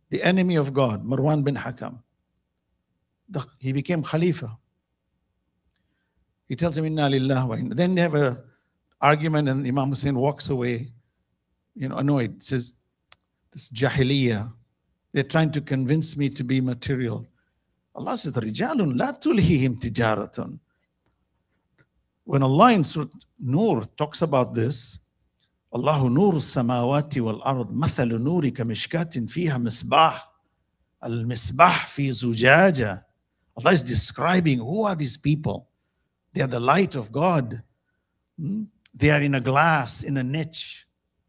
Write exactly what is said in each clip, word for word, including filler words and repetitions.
the enemy of God, Marwan bin Hakam. The, he became Khalifa. He tells him, Inna lillah wa inna. Then they have a argument and Imam Hussein walks away, you know, annoyed. Says, this Jahiliyyah, they're trying to convince me to be material. Allah says, Rijalun la tulhihim tijaratun. When Allah in Surah Nur talks about this, Allahu nuru samawati wal ard, mathalu nuri ka mishkatin fiha misbah, al misbah fi zujaja. Allah is describing who are these people. They are the light of God. Hmm? They are in a glass, in a niche.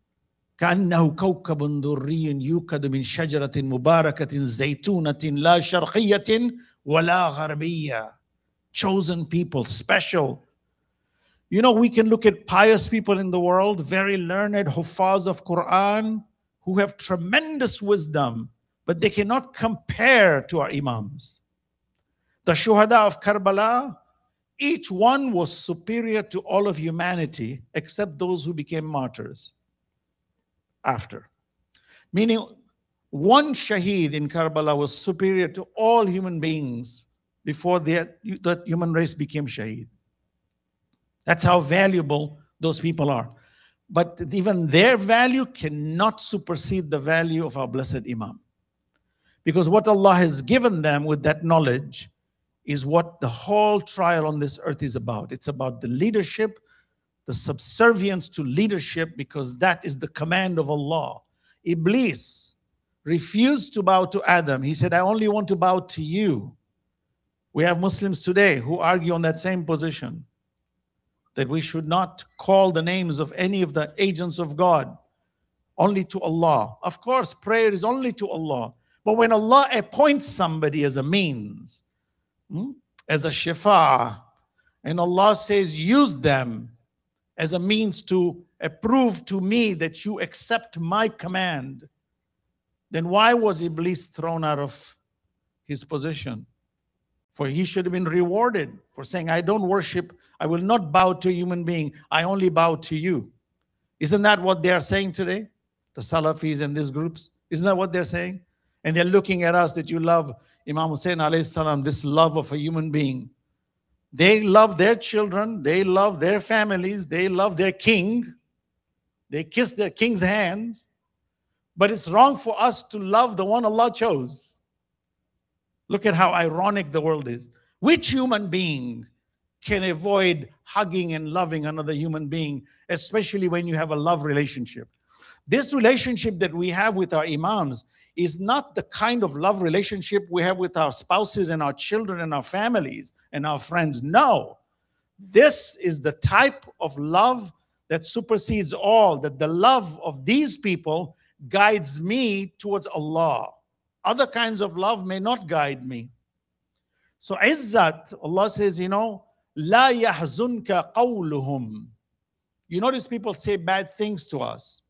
كأنه كوكب دري يوقد من شجرة مباركة زيتونة لا شرقية ولا غربية. Chosen people, special. You know, we can look at pious people in the world, very learned huffaz of Quran, who have tremendous wisdom, but they cannot compare to our imams. The shuhada of Karbala, each one was superior to all of humanity, except those who became martyrs after. Meaning, one shaheed in Karbala was superior to all human beings before the, the human race became shaheed. That's how valuable those people are. But even their value cannot supersede the value of our blessed Imam. Because what Allah has given them with that knowledge is what the whole trial on this earth is about. It's about the leadership, the subservience to leadership, because that is the command of Allah. Iblis refused to bow to Adam. He said, I only want to bow to you. We have Muslims today who argue on that same position, that we should not call the names of any of the agents of God, only to Allah. Of course, prayer is only to Allah. But when Allah appoints somebody as a means, hmm, as a shifa, and Allah says, use them as a means to approve to me that you accept my command, then why was Iblis thrown out of his position? For he should have been rewarded for saying, I don't worship, I will not bow to a human being, I only bow to you. Isn't that what they are saying today? The Salafis and these groups? Isn't that what they're saying? And they're looking at us that you love Imam Hussein alayhi salam, this love of a human being. They love their children, they love their families, they love their king. They kiss their king's hands. But it's wrong for us to love the one Allah chose. Look at how ironic the world is. Which human being can avoid hugging and loving another human being, especially when you have a love relationship? This relationship that we have with our imams is not the kind of love relationship we have with our spouses and our children and our families and our friends. No. This is the type of love that supersedes all, that the love of these people guides me towards Allah. Other kinds of love may not guide me. So Izzat, Allah says, you know, La yahzunka qawluhum. You notice people say bad things to us.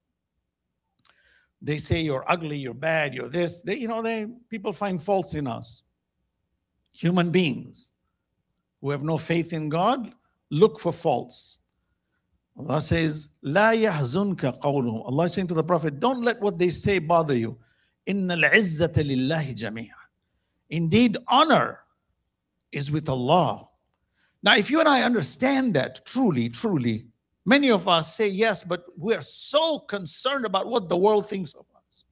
They say you're ugly, you're bad, you're this. They, you know, they people find faults in us. Human beings who have no faith in God look for faults. Allah says, La yahzunka qawluhum. Allah is saying to the Prophet, don't let what they say bother you. Innal izzata lillahi jami'an. Indeed, honor is with Allah. Now, if you and I understand that truly, truly, many of us say yes, but we're so concerned about what the world thinks of us.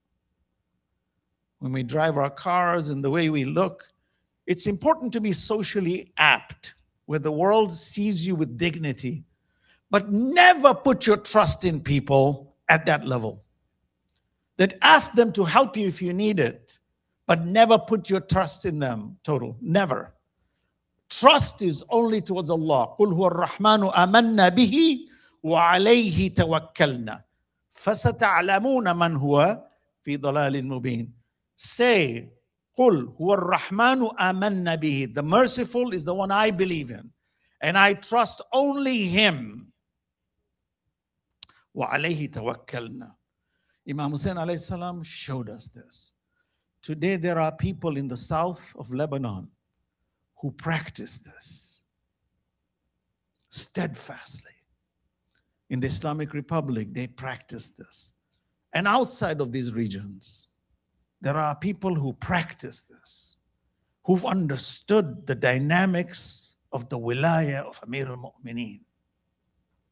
When we drive our cars and the way we look, it's important to be socially apt, where the world sees you with dignity, but never put your trust in people at that level. That ask them to help you if you need it, but never put your trust in them, total, never. Trust is only towards Allah. قُلْ هُوَ الرَّحْمَنُ آمَنَّا بِهِ وَعَلَيْهِ تَوَكَّلْنَا فَسَتَعْلَمُونَ مَنْ هُوَ فِي ضَلَالٍ مُبِينٍ. Say, قُلْ هُوَ الرَّحْمَنُ آمَنَّا بِهِ. The merciful is the one I believe in, and I trust only Him. وَعَلَيْهِ تَوَكَّلْنَا. Imam Hussein alayhi salam showed us this. Today there are people in the south of Lebanon who practice this steadfastly. In the Islamic Republic, they practice this. And outside of these regions, There are people who practice this, who've understood the dynamics of the wilaya of Amir al-Mu'mineen.